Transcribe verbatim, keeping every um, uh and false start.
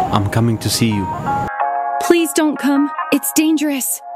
I'm coming to see you. Please don't come. It's dangerous.